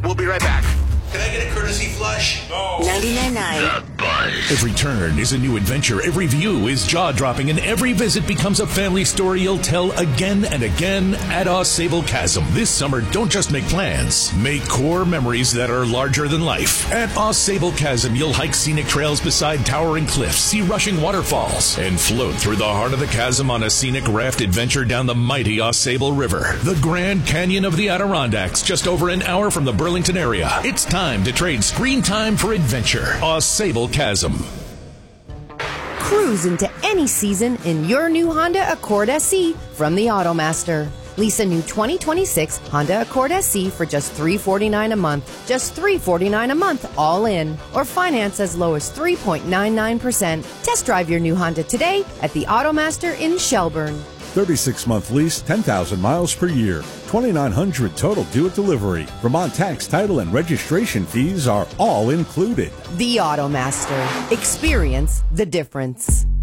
We'll be right back. Can I get a courtesy flush? No. 99.9. Every turn is a new adventure. Every view is jaw-dropping, and every visit becomes a family story you'll tell again and again at AuSable Chasm. This summer, don't just make plans. Make core memories that are larger than life. At AuSable Chasm, you'll hike scenic trails beside towering cliffs, see rushing waterfalls, and float through the heart of the chasm on a scenic raft adventure down the mighty AuSable River. The Grand Canyon of the Adirondacks, just over an hour from the Burlington area. It's time to trade screen time for adventure. AuSable Chasm. Cruise into any season in your new Honda Accord SE from the Automaster. Lease a new 2026 Honda Accord SE for just $349 a month. Just $349 a month, all in. Or finance as low as 3.99%. Test drive your new Honda today at the Automaster in Shelburne. 36-month lease, 10,000 miles per year. $2,900 total due at delivery. Vermont tax, title, and registration fees are all included. The Automaster. Experience the difference.